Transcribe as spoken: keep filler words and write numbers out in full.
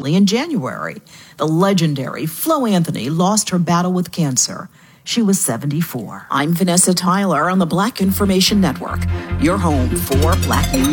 recently in January. The legendary Flo Anthony lost her battle with cancer. She was seventy-four. I'm Vanessa Tyler on the Black Information Network, your home for Black News.